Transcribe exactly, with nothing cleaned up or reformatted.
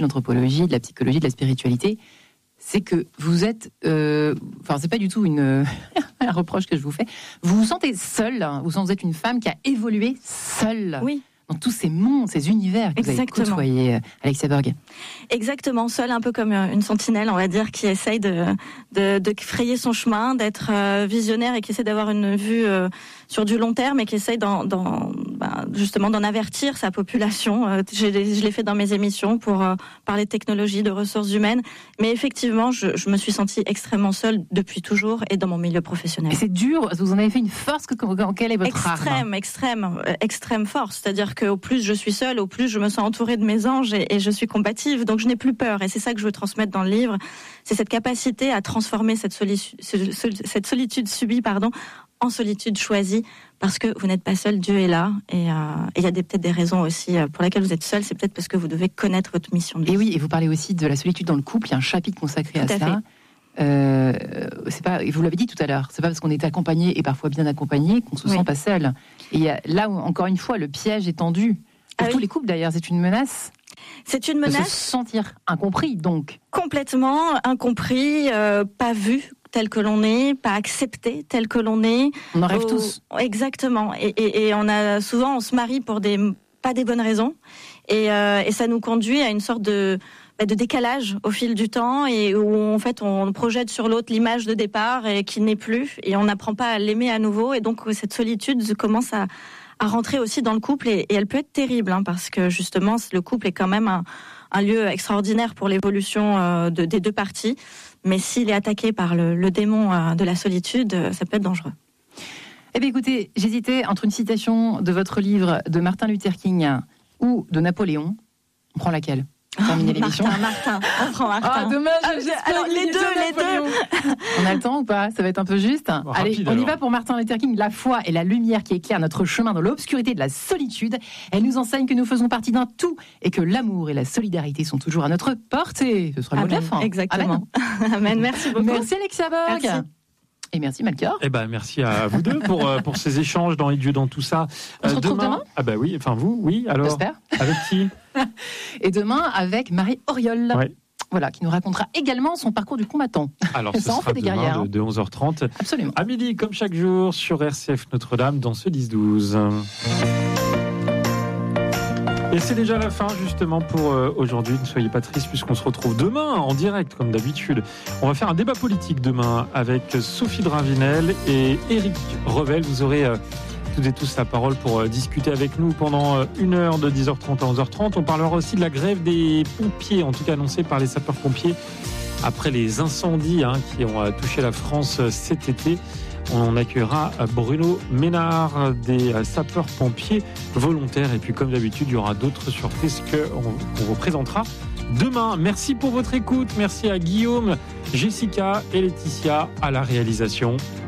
l'anthropologie, de la psychologie, de la spiritualité, c'est que vous êtes, euh, enfin c'est pas du tout une un reproche que je vous fais. Vous vous sentez seule. Vous êtes une femme qui a évolué seule. Oui. Dans tous ces mondes, ces univers que Exactement. vous avez côtoyés, Alexia Borg. Exactement, seule, un peu comme une sentinelle, on va dire, qui essaye de, de, de frayer son chemin, d'être euh, visionnaire et qui essaie d'avoir une vue euh, sur du long terme et qui essaye d'en, d'en, ben, justement d'en avertir sa population. Euh, je, je l'ai fait dans mes émissions pour euh, parler de technologie, de ressources humaines, mais effectivement, je, je me suis sentie extrêmement seule depuis toujours et dans mon milieu professionnel. Et c'est dur, vous en avez fait une force, que, quelle est votre extrême, arme ? Extrême, extrême, extrême force, c'est-à-dire qu'au plus je suis seule, au plus je me sens entourée de mes anges et, et je suis combative, donc je n'ai plus peur. Et c'est ça que je veux transmettre dans le livre, c'est cette capacité à transformer cette, soli- cette solitude subie pardon, en solitude choisie, parce que vous n'êtes pas seul, Dieu est là. Et il euh, y a des, peut-être des raisons aussi pour lesquelles vous êtes seul, c'est peut-être parce que vous devez connaître votre mission de vie. Et oui, et vous parlez aussi de la solitude dans le couple, il y a un chapitre consacré tout à, à ça. Euh, c'est pas, vous l'avez dit tout à l'heure, c'est pas parce qu'on est accompagné et parfois bien accompagné qu'on se oui. sent pas seul. Et y a, là, encore une fois, le piège est tendu. Pour ah tous oui. les couples d'ailleurs, c'est une menace. C'est une De menace. se sentir incompris, donc. Complètement incompris, euh, pas vu tel que l'on est, pas accepté tel que l'on est. On en rêve oh, tous. Exactement. Et, et, et on a souvent, on se marie pour des pas des bonnes raisons, et, euh, et ça nous conduit à une sorte de de décalage au fil du temps et où en fait on projette sur l'autre l'image de départ et qui n'est plus et on n'apprend pas à l'aimer à nouveau et donc cette solitude commence à à rentrer aussi dans le couple et, et elle peut être terrible hein, parce que justement le couple est quand même un, un lieu extraordinaire pour l'évolution euh, de, des deux parties, mais s'il est attaqué par le, le démon euh, de la solitude, euh, ça peut être dangereux. Eh bien écoutez, j'hésitais entre une citation de votre livre de Martin Luther King ou de Napoléon. On prend laquelle ? Terminer l'émission. Martin, Martin, on prend Martin. Ah, dommage, ah, alors les deux, les deux. On a le temps ou pas ? Ça va être un peu juste. Bon, Allez, rapide, on y alors. va pour Martin Luther King. La foi et la lumière qui éclairent notre chemin dans l'obscurité de la solitude. Elle nous enseigne que nous faisons partie d'un tout et que l'amour et la solidarité sont toujours à notre portée. Ce sera le mot de la fin. Exactement. Amen. Amen. Merci beaucoup. Merci Alexia Borg. Merci. Et merci Melchior. Eh ben merci à vous deux pour euh, pour ces échanges dans les dieux dans tout ça. On se retrouve demain ? Ah bah oui, enfin vous, oui. Alors. J'espère. Avec qui ? Et demain avec Marie Auriol. Ouais. Voilà, qui nous racontera également son parcours du combattant. Alors ce Ça en sera fait des demain guerrières, de, de onze heures trente Absolument. à midi, comme chaque jour, sur R C F Notre-Dame dans ce dix douze. Et c'est déjà la fin justement pour euh, aujourd'hui. Ne soyez pas tristes puisqu'on se retrouve demain en direct comme d'habitude. On va faire un débat politique demain avec Sophie Dravinel et Éric Revel. Vous aurez euh, toutes et tous la parole pour euh, discuter avec nous pendant euh, une heure de dix heures trente à onze heures trente. On parlera aussi de la grève des pompiers, en tout cas annoncée par les sapeurs-pompiers après les incendies hein, qui ont euh, touché la France euh, cet été. On accueillera Bruno Ménard des sapeurs-pompiers volontaires. Et puis, comme d'habitude, il y aura d'autres surprises qu'on vous présentera demain. Merci pour votre écoute. Merci à Guillaume, Jessica et Laetitia à la réalisation.